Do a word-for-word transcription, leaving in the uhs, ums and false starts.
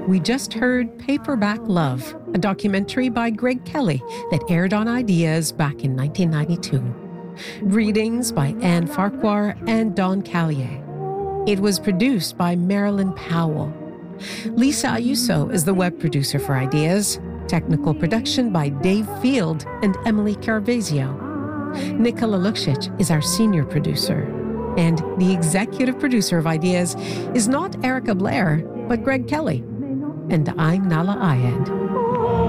We just heard Paperback Love, a documentary by Greg Kelly that aired on Ideas back in nineteen ninety-two. Readings by Anne Farquhar and Don Callier. It was produced by Marilyn Powell. Lisa Ayuso is the web producer for Ideas. Technical production by Dave Field and Emily Carvezio. Nicola Luksic is our senior producer. And the executive producer of Ideas is not Erica Blair, but Greg Kelly. And I'm Nala Ayed.